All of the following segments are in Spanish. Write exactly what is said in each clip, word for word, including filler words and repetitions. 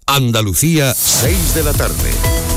Andalucía, seis de la tarde.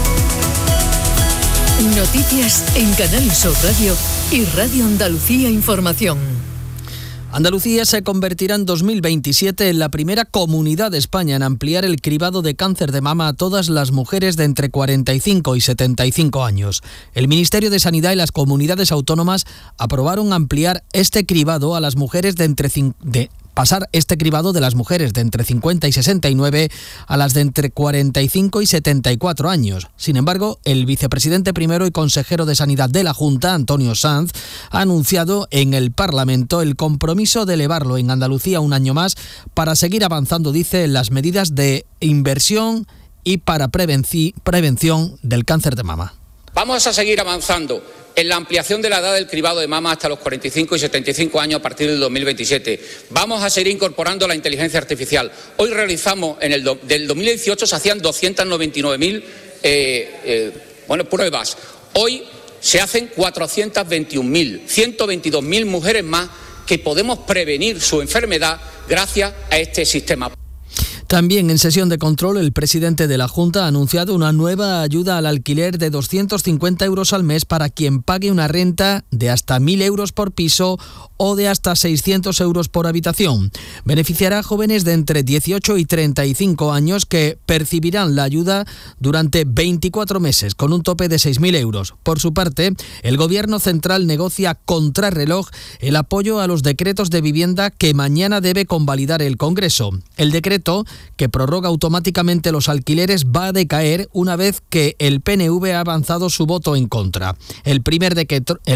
Noticias en Canal Sur Radio y Radio Andalucía Información. Andalucía se convertirá en dos mil veintisiete en la primera comunidad de España en ampliar el cribado de cáncer de mama a todas las mujeres de entre cuarenta y cinco y setenta y cinco años. El Ministerio de Sanidad y las comunidades autónomas aprobaron ampliar este cribado a las mujeres de entre de pasar este cribado de las mujeres de entre cincuenta y sesenta y nueve a las de entre cuarenta y cinco y setenta y cuatro años. Sin embargo, el vicepresidente primero y consejero de Sanidad de la Junta, Antonio Sanz, ha anunciado en el Parlamento el compromiso de elevarlo en Andalucía un año más para seguir avanzando, dice, en las medidas de inversión y para prevenci- prevención del cáncer de mama. Vamos a seguir avanzando en la ampliación de la edad del cribado de mama hasta los cuarenta y cinco y setenta y cinco años a partir del dos mil veintisiete. Vamos a seguir incorporando la inteligencia artificial. Hoy realizamos, en el do, del dos mil dieciocho se hacían doscientas noventa y nueve mil eh, eh, bueno, pruebas. Hoy se hacen cuatrocientas veintiún mil, ciento veintidós mil mujeres más que podemos prevenir su enfermedad gracias a este sistema. También en sesión de control, el presidente de la Junta ha anunciado una nueva ayuda al alquiler de doscientos cincuenta euros al mes para quien pague una renta de hasta mil euros por piso o de hasta seiscientos euros por habitación. Beneficiará a jóvenes de entre dieciocho y treinta y cinco años que percibirán la ayuda durante veinticuatro meses, con un tope de seis mil euros. Por su parte, el Gobierno central negocia contrarreloj el apoyo a los decretos de vivienda que mañana debe convalidar el Congreso. El decreto, que prorroga automáticamente los alquileres, va a decaer una vez que el P N V ha avanzado su voto en contra. El primer decreto